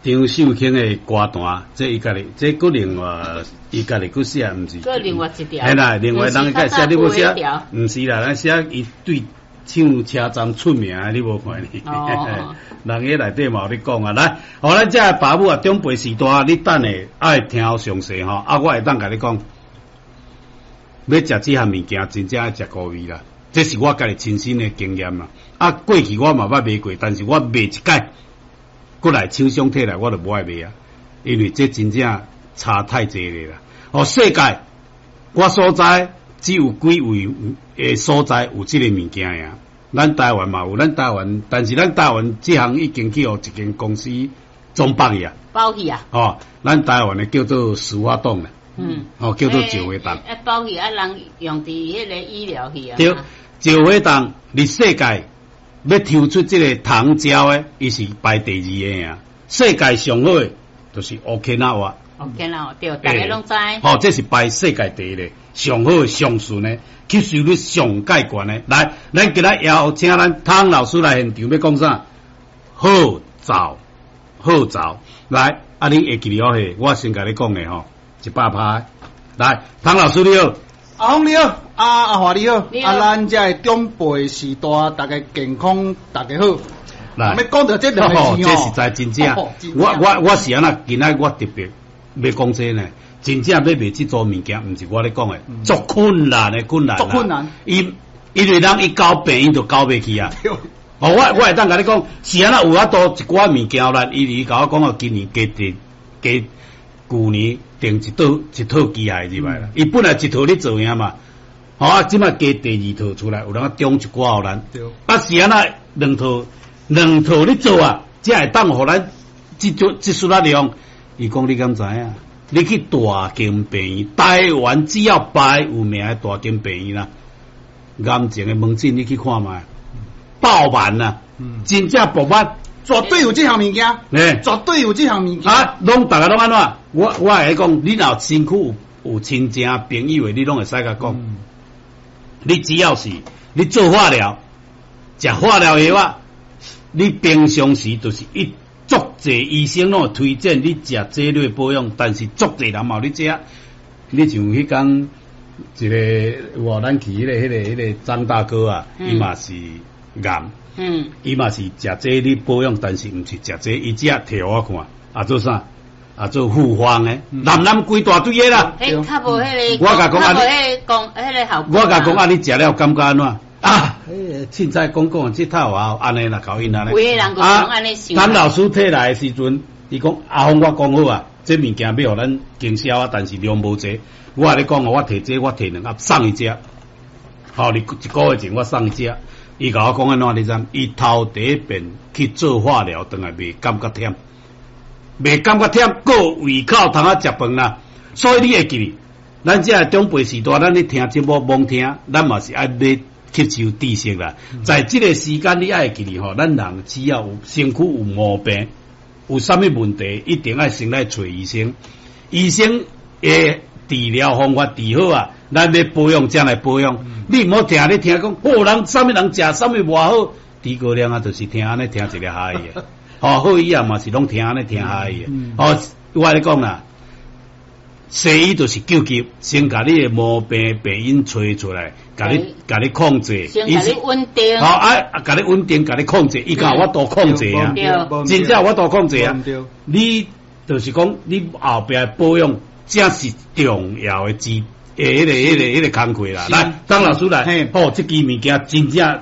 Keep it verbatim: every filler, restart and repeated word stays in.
张秀卿的歌单，这伊家己，这个另外伊家己佫写，毋是？ 佫另外一条。 系啦，另外人家写你无写，毋是啦，咱写伊对唱车站出名，你无看呢？哦，人家内底嘛有咧讲啊，来，好，咱这爸母啊，长辈时代，你等下爱听好详细吼，啊，我会当甲你讲，要食这项物件，真正爱食高味啦，这是我家己亲身的经验啦。啊，过去我嘛捌卖过，但是我卖一届。过来厂商摕来，我就无爱卖啊，因为这真正差太济咧啦。哦，世界我所在只有几位诶所在有这个物件呀。咱台湾嘛有，咱台湾，但是咱台湾这项已经去互一间公司总包去啊， 包去啊。 哦，咱台湾的叫做石化冻啦， 嗯， 哦叫做石化冻。 啊，包去啊，人用伫迄个医疗去啊。 对，石化冻，你世界。要抽出这个糖胶诶，伊是排第二个啊。世界上好诶，就是乌克纳瓦。 乌克纳瓦对，大家拢知。 哦，这是排世界第一个，上好诶、上顺诶，吸收率上介悬诶。来，咱今日邀请咱汤老师来现场要讲啥？好走，好走。来，啊，你会记了嘿？我先甲你讲诶吼，一百拍。来，汤老师你好。 阿峰你好，阿阿华你好，啊，咱这长辈时代，大家健康，大家好。 来， 要讲到这两个字哦， 这实在真正，我我我是安那，今仔我特别要讲这呢，真正要卖这组物件，毋是我咧讲诶，足困难诶，困难， 足困难。 因因为人一交病，伊就交袂去啊。哦，我我会当甲你讲，是安那有法度一寡物件啦，伊伊甲我讲哦，今年加定加。去年订一套一套机械入来啦，伊、嗯、本来一套咧做呀嘛，好啊，即摆加第二套出来，有人啊中一寡互咱，啊是安那两套两套咧做啊，才会当互咱即做即数啊量。伊讲你敢知影？你去大间病院，台湾只要排有名诶大间病院啦，癌症诶门诊你去看卖，爆满啦，嗯、真正爆满。 绝对有这项物件， 诶， 绝对有这项物件。 啊，拢大家拢安怎？我我会讲，你若身躯有有亲情朋友诶，你拢会使甲讲。嗯、你只要是你做化疗，食化疗药啊，你平常时就是一足侪医生拢会推荐你食这类保养，但是足侪人嘛你食，你像迄工一个哇，咱去迄、那个迄、那个迄、那个张大哥啊，伊嘛、嗯、是癌。嗯，伊嘛是食这你保养，但是毋是食这，伊只摕我看，啊做啥？啊做复方诶，男男规大堆诶啦。 诶，较无迄个， 我甲讲啊， 你迄讲迄个效果。 我甲讲啊，你食了感觉安怎？啊，迄凊彩讲讲即套啊，安尼啦，口音安尼。 有诶人讲安尼想。 谭老师摕来诶时阵，伊讲阿峰我讲好啊，这物件要互咱经销啊，但是量无济。我甲你讲哦，我摕这，我摕两盒送伊只。好，你一个月前我送伊只。伊甲我讲安怎，你知？伊头第一遍去做化疗，当来袂感觉忝，袂感觉忝，个胃口通啊食饭啦。所以你会记，咱这个长辈时代，咱咧听节目罔听，咱嘛是爱要吸收知识啦。嗯、在这个时间，你爱记哩吼，咱人只要有身躯有毛病，有啥物问题，一定爱先来找医生。医生诶治疗方法治好啊。咱要保养，才来保养。嗯、你毋好听你听讲，好人啥物人食，啥物无好。诸葛亮啊，就是听安尼听一个下伊啊。哦，好医啊嘛是拢听安尼听下伊啊。嗯、哦，我咧讲啦，西医就是救急，先甲你的毛病病因找出来，甲你甲你控制。 先甲你稳定。 哦，啊，甲你稳定，甲你控制，伊甲我多控制啊。真正我多控制啊。你就是讲，你后壁保养，才是重要的之。诶，迄个、迄个、迄个工课啦，来，张老师来，哦，这支物件真正